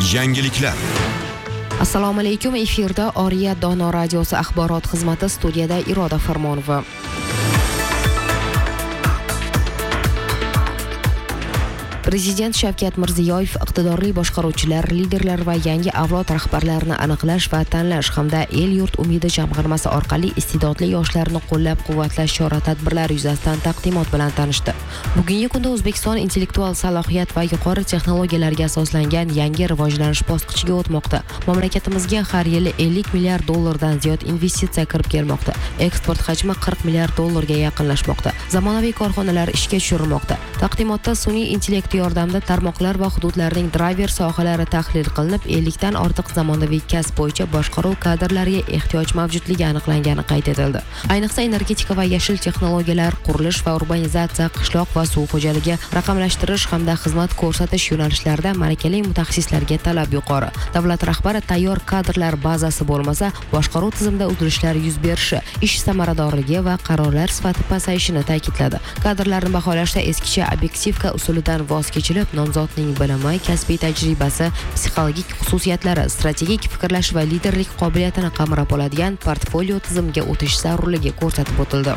Yangiliklar. Assalomu alaykum, efirda Oriya Dono radiosi axborot xizmati, studiyada Iroda Farmonova. Prezident Shavkat Mirziyoyev iqtidorli boshqaruvchilar, liderlar va yangi avlod rahbarlarini aniqlash va tanlash hamda El-yurt umidi jamg'armasi orqali iste'dodli yoshlarni qo'llab-quvvatlash chora-tadbirlari yuzasidan taqdimot bilan tanishdi. Bugungi kunda O'zbekiston intellektual salohiyat va yuqori texnologiyalarga asoslangan yangi rivojlanish bosqichiga o'tmoqda. Mamlakatimizga har yili 50 milliard dollardan ziyod investitsiya kirib kelmoqda. Eksport hajmi 40 milliard dollarga yaqinlashmoqda. Zamonaviy korxonalar ishga tushirilmoqda. Taqdimotda sun'iy intellekt yordamida tarmoqlar va hududlarning driver sohalari tahlil qilinib, 50 dan ortiq zamonaviy kasb bo'yicha boshqaruv kadrlariga ehtiyoj mavjudligi aniqlangani qayd etildi. Ayniqsa energetika va yashil texnologiyalar, qurilish va urbanizatsiya, qishloq va suv xo'jaligi, raqamlashtirish hamda xizmat ko'rsatish yo'nalishlarida malakali mutaxassislarga talab yuqori. Davlat rahbari tayyor kadrlar bazasi bo'lmasa, boshqaruv tizimida uzilishlar yuz berishi, ish samaradorligi va qarorlar sifati pasayishini ta'kidladi. Kadrlarni baholashda eskicha obyektivka usulidan voz kechilib, nomzodning bilimi, kasbiy tajribasi, psixologik xususiyatlari, strategik fikrlash va liderlik qobiliyatini qamrab oladigan portfolio tizimiga o'tish zarurligi ko'rsatib o'tildi.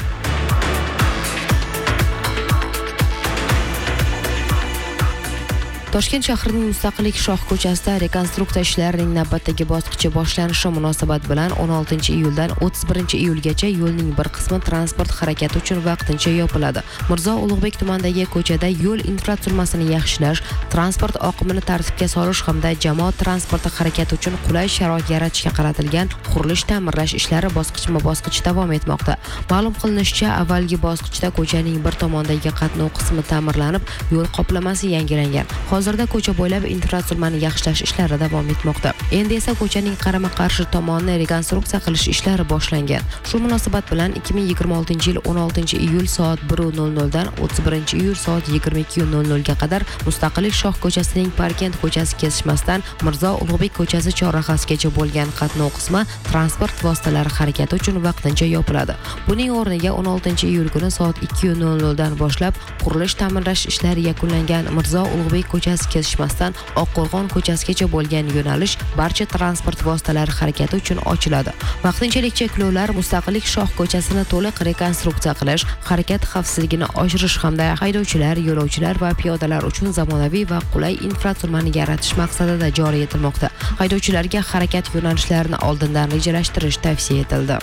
Toshkent shahrining Mustaqillik shoh ko'chasida rekonstruksiya ishlarining navbatdagi bosqichi boshlanishi munosabat bilan 16-iyuldan 31-iyulgacha yo'lning bir qismi transport harakati uchun vaqtincha yopiladi. Mirzo Ulug'bek tumanidagi ko'chada yo'l infratuzilmasini yaxshilash, transport oqimini tartibga solish hamda jamoat transporti harakati uchun qulay sharoit yaratishga qaratilgan qurilish ta'mirlash ishlari bosqichma-bosqich davom etmoqda. Ma'lum qilinishicha, avvalgi bosqichda ko'chaning bir tomonidagi qatnov qismi ta'mirlanib, yo'l qoplamasi yangilangan. Hozirda ko'cha bo'ylab infratuzilmani yaxshilash ishlari davom etmoqda. Endi esa ko'chaning qarama-qarshi tomonini rekonstruksiya qilish ishlari boshlangan. Shu munosabat bilan 2026-yil 16-iyul soat 1:00 dan 31-iyul soat 22:00 ga qadar Mustaqillik shoh ko'chasining Parkent ko'chasi kesishmasidan Mirzo Ulug'bek ko'chasi chorrahasigacha bo'lgan qatnov qismi transport vositalari harakati uchun vaqtincha yopiladi. Buning o'rniga 16-iyul kuni soat 2:00 dan boshlab qurilish ta'mirlash ishlari yakunlangan Mirzo Ulug'bek ko'chasi kesishmasidan Oqqo'rg'on ko'chasigacha bo'lgan yo'nalish barcha transport vositalari harakati uchun ochiladi. Vaqtinchalik cheklovlar Mustaqillik shoh ko'chasini to'liq rekonstruksiya qilish, harakat xavfsizligini oshirish hamda haydovchilar, yo'lovchilar va piyodalar uchun zamonaviy va qulay infratuzilmani yaratish maqsadida joriy etilmoqda. Haydovchilarga harakat yo'nalishlarini oldindan rejalashtirish tavsiya etildi.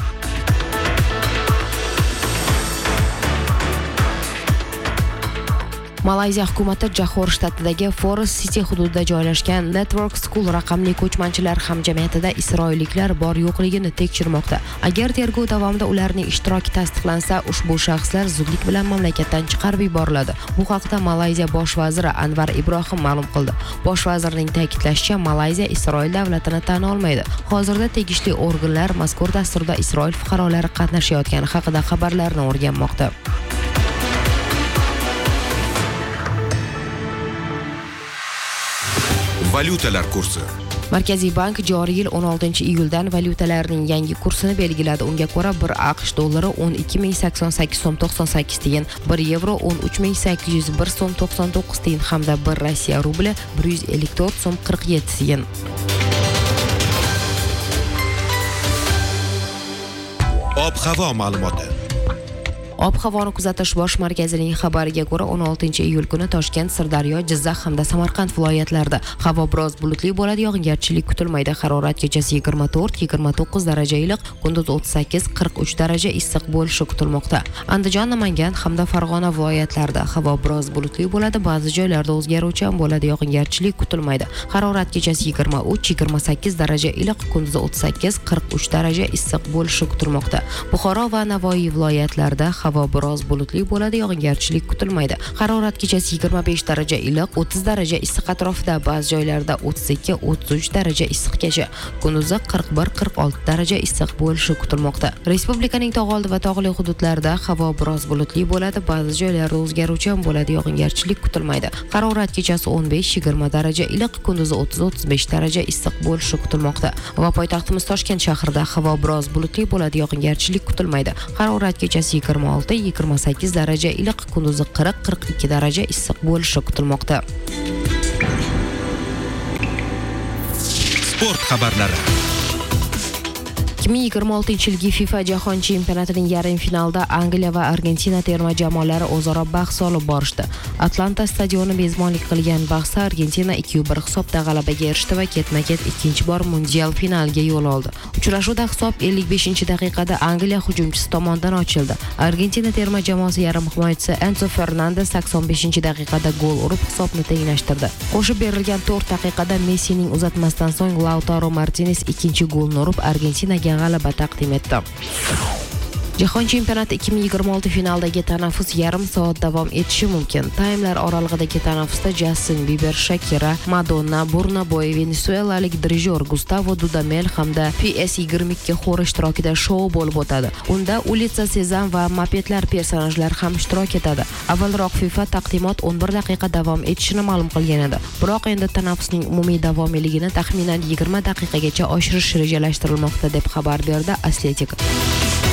Malayziya hukumati Johor shtatidagi Forest City hududida joylashgan Network School raqamli ko'chmanchilar hamjamiyatida isroilliklar bor yo'qligini tekshirmoqda. Agar tergov davomida ularning ishtiroki tasdiqlansa, ushbu shaxslar zudlik bilan mamlakatdan chiqarib yuboriladi. Bu haqda Malayziya bosh vaziri Anvar Ibrohim ma'lum qildi. Bosh vazirning ta'kidlashicha, Malayziya Isroil davlatini tan olmaydi. Hozirda tegishli organlar mazkur dasturda Isroil fuqarolari qatnashayotgani haqida xabarlarni o'rganmoqda. Valyutalar kursi. Markaziy bank joriy yil 16-iyuldan valyutalarning yangi kursini belgiladi. Unga ko'ra 1 AQSh dollari 12.088 so'm 98 tiyin, 1 yevro 13.801 so'm 99 tiyin hamda 1 Rossiya rubli 154 so'm 47 tiyin. Ob-havo ma'lumoti. Ob-havoni kuzatish bosh markazining xabariga ko'ra 16-iyul kuni Toshkent, Sirdaryo, Jizzax hamda Samarqand viloyatlarida havo biroz bulutli bo'ladi, yog'ingarchilik kutilmaydi. Harorat kechasi 24-29 daraja iliq, kunduz 38-43 daraja issiq bo'lishi kutilmoqda. Andijon, Namangan hamda Farg'ona viloyatlarida havo biroz bulutli bo'ladi, ba'zi joylarda o'zgaruvchan bo'ladi, yog'ingarchilik kutilmaydi. Harorat kechasi 23-28 daraja iliq, kunduz 38-43 daraja issiq bo'lishi kutilmoqda. Buxoro va Navoiy viloyatlarida havo biroz bulutli bo'ladi, yog'ingarchilik kutilmaydi. Harorat kechasi 25 daraja iliq, 30 daraja issiq atrofida, ba'zi joylarda 32-33 daraja issiqgacha, kunduzi 41-46 daraja issiq bo'lishi kutilmoqda. Respublikaning tog' oldi va tog'li hududlarida havo biroz bulutli bo'ladi, ba'zi joylarda o'zgaruvchan bo'ladi, yog'ingarchilik kutilmaydi. Harorat kechasi 15-20 daraja iliq, kunduzi 30-35 daraja issiq bo'lishi kutilmoqda. Va poytaxtimiz Toshkent shahrida havo biroz bulutli bo'ladi, yog'ingarchilik kutilmaydi. Harorat kechasi 26-28 daraja iliq, kunduzi 40-42 daraja issiq bo'lishi kutilmoqda. Sport xabarlari. 2026-yilgi FIFA Jahon chempionatining yarim finalida Angliya va Argentina terma jamoalari o'zaro bahs olib borishdi. Atlanta stadioni mezbonlik qilgan bahsda Argentina 2-1 hisobda g'alabaga erishdi va ketma-ket ikkinchi bor mundial finaliga yo'l oldi. Uchrashuvda hisob 55-daqiqada Angliya hujumchisi tomonidan ochildi. Argentina terma jamoasi yarim himoyachisi Enzo Fernandes 85-daqiqada gol urib hisobni tenglashtirdi. Qo'shib berilgan 4 daqiqada Messining uzatmasidan so'ng Lautaro Martinez ikkinchi golni urib Argentinaga g'alaba taqdim etdi. Jahon chempionati 2026 finaldagi tanaffus yarim soat davom etishi mumkin. Taymlar oralig'idagi tanaffusda Justin Bieber, Shakira, Madonna, Burna Boy, venesuelalik dirijor Gustavo Dudamel hamda PS22 xori ishtirokida shou bo'lib o'tadi. Unda Ulitsa Sezam va Mopedlar personajlari ham ishtirok etadi. Avvalroq FIFA taqdimot 11 daqiqa davom etishini ma'lum qilgan edi. Biroq endi tanaffusning umumiy davomiyligini taxminan 20 daqiqagacha oshirish rejalashtirilmoqda deb xabar berdi Athletic.